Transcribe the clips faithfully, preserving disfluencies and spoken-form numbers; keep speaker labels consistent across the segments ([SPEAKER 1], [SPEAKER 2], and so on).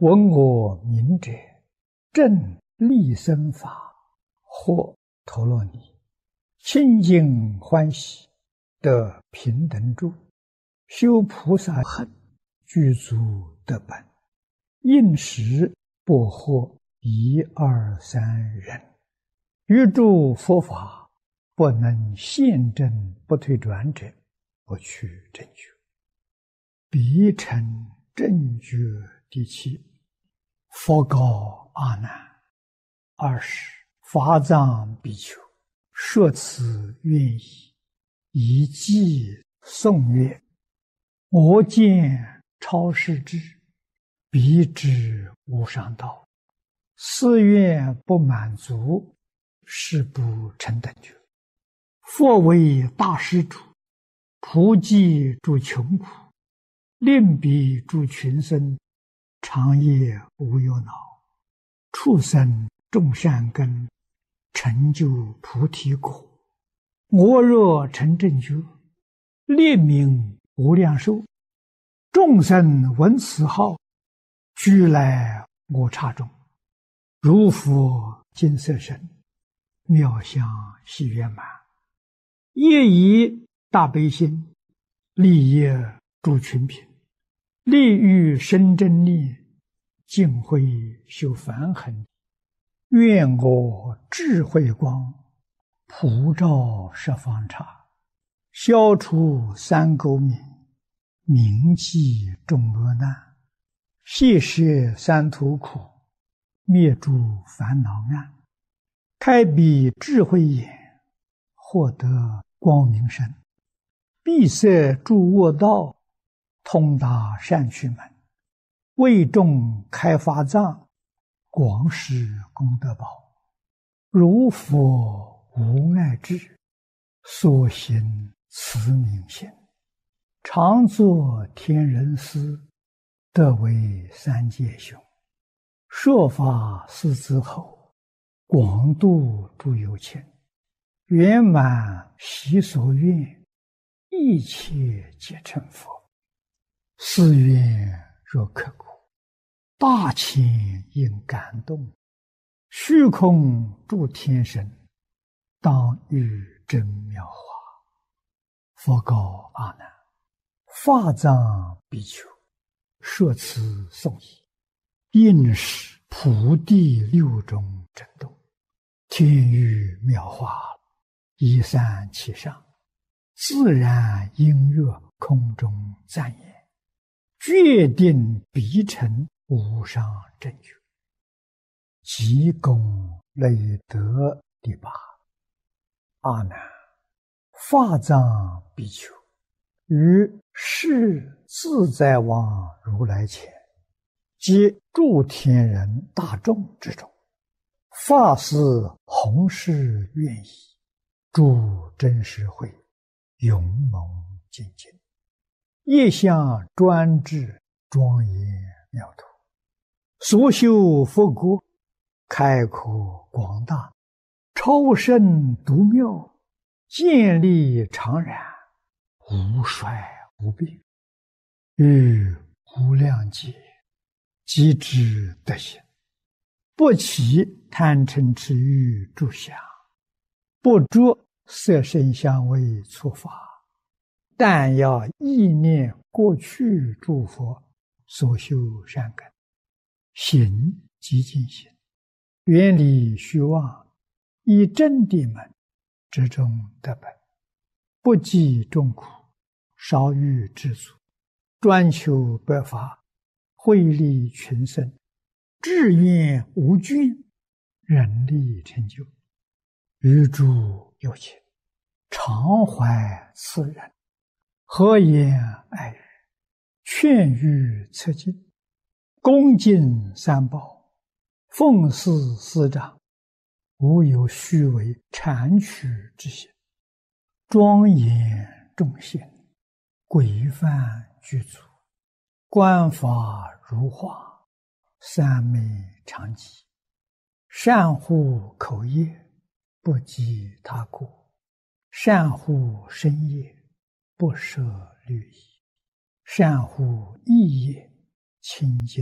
[SPEAKER 1] 闻我名者，正利生法，或陀罗尼，清净欢喜，得平等住，修菩萨行，具足得本。应时不惑一二三人，欲助佛法，不能现证不退转者，不去正觉。彼成正觉第七。佛告阿难：二十法藏比丘，说此愿意，以偈颂曰：我见超世智，彼知无上道。誓愿不满足，誓不成等觉。佛为大施主，普济诸穷苦，令彼诸群生，长夜无忧恼，畜生种善根，成就菩提果。我若成正觉，列名无量寿。众生闻此号，俱来我刹中。如佛金色身，妙相喜圆满。业以大悲心，利益诸群品，利欲生真力，净慧修梵行。愿我智慧光，普照十方刹，消除三垢冥，铭记众恶难，谢摄三途苦，灭诸烦恼暗。开彼智慧眼，获得光明身。闭塞诸恶道，通达善趣门。为众开法藏，广施功德宝。如佛无碍智，所行慈悯心。常作天人师，得为三界雄。说法四子后，广度诸有情。圆满习所愿，一切皆成佛。是愿若刻骨，大千应感动。虚空诸天神，当遇真妙法。佛告阿难：法藏比丘，说此颂已，应是普地六种震动，天雨妙法，一散其上，自然音乐空中赞言，决定必成无上正觉。即功累德第八。阿难，法藏比丘，于世自在王如来前，皆诸天人大众之中，发誓弘誓愿意，诸真实会，勇猛精进，业相专制，庄严妙土。所修佛国，开阔广大，超胜独妙，建立常然，无衰无病，于无量劫，即知德行，不起贪嗔痴欲诸想，不着色声香味触法，但要意念过去诸佛所修善根，行即净行，远离虚妄，以真谛门，之中得本。不计众苦，少欲知足，专求白法，惠利群生，志愿无倦，人力成就。于诸有情，常怀慈仁，和颜爱语，劝喻策进，恭敬三宝，奉事师长，无有虚伪谄曲之心，庄严众贤，规范具足，观法如画，三昧常寂。善护口业，不积他过；善护身业，不舍律仪；善护意业，清净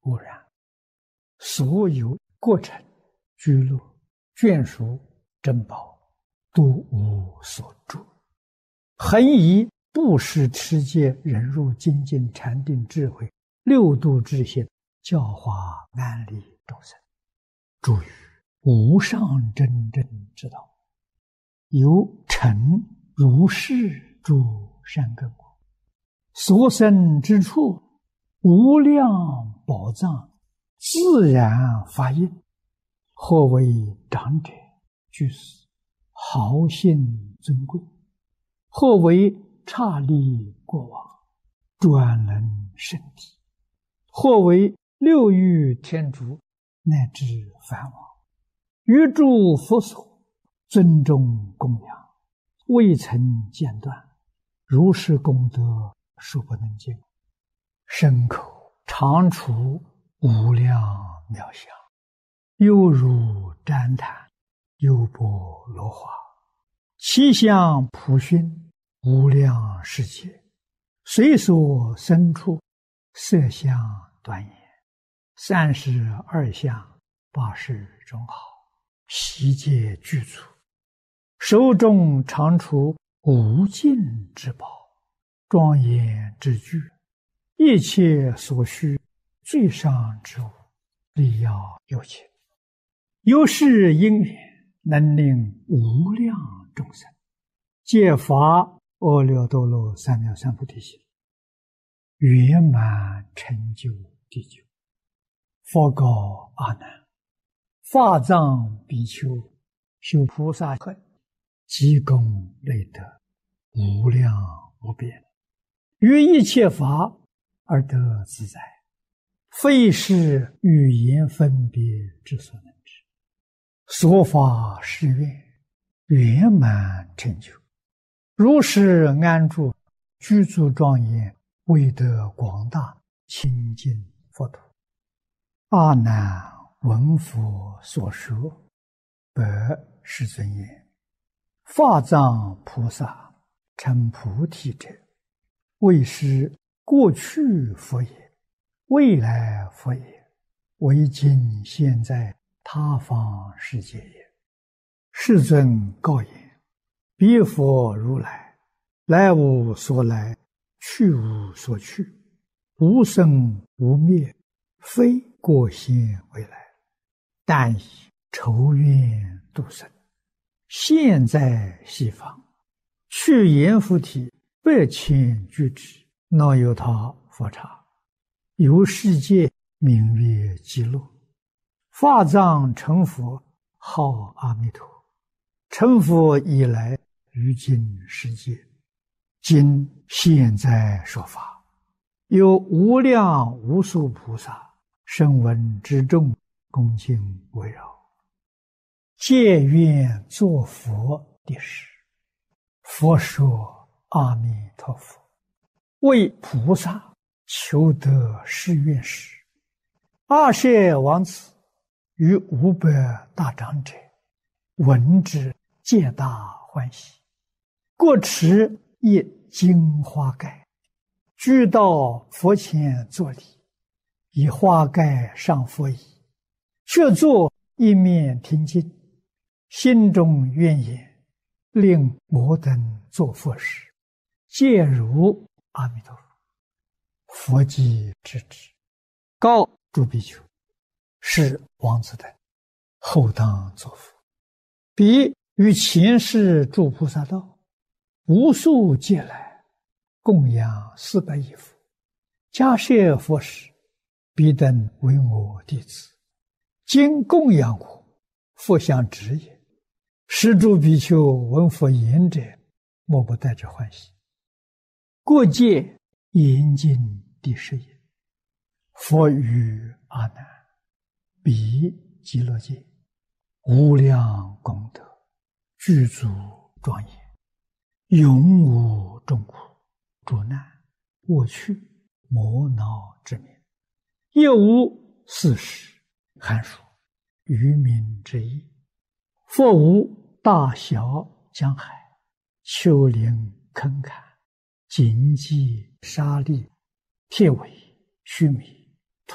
[SPEAKER 1] 污染，所有过程、居落、眷属、珍宝都无所住。恒以布施持戒、忍辱、精进、禅定、智慧六度之心，教化安利众生，助于无上真正之道，由成如是诸善根果，所生之处，无量宝藏自然发应。或为长者、居士、豪信尊贵；或为刹利国王、专能圣体；或为六欲天竺乃至梵王，于诸佛所尊重供养，未曾间断，如是功德数不能尽，身口常处无量妙相，犹如旃檀，优波罗花，其相普熏无量世界，随所生处，色相端严，三十二相，八十种好，悉皆具足，手中常处无尽之宝，庄严之具，一切所需最上之物，力要有情。由是因缘，能令无量众生皆发阿耨多罗三藐三菩提心，圆满成就地久。佛告阿难：法藏比丘修菩萨恨，积功累德，无量无边，于一切法而得自在，非是语言分别之所能知。所发誓愿，圆满成就，如是安住，居住庄严，为得广大清净佛土。阿难闻佛所说，白世尊言：法藏菩萨成菩提者，为是过去佛也，未来佛也，为今现在他方世界也。世尊告言：彼佛如来，来无所来，去无所去，无生无灭，非过现未来，但以仇怨度生，现在西方，去阎浮提百千俱胝，若有他佛刹，由世界名曰极乐。法藏成佛，号阿弥陀。成佛以来，于今世界，今现在说法，有无量无数菩萨声闻之众，恭敬围绕，皆愿作佛的事。佛说阿弥陀佛，为菩萨求得誓愿时，阿舍王子与五百大长者闻之，皆大欢喜，各持一金花盖，俱到佛前作礼，以花盖上佛椅，却坐一面听经，心中愿言：令我等作佛时，皆如阿弥陀佛。佛即知之，告诸比丘：是王子等后当作佛。彼于前世诸菩萨道，无数劫来，供养四百亿佛，迦叶佛时，彼等为我弟子，今供养我，佛相指也。是诸比丘闻佛言者，莫不带着欢喜。过界严禁第十也。佛语阿难：彼极乐界，无量功德，具足庄严，永无众苦、诸难、过去、磨恼之名，亦无四时、寒暑、愚民之意。佛无大小江海、丘陵坑坎、荆棘沙砾、铁苇须弥、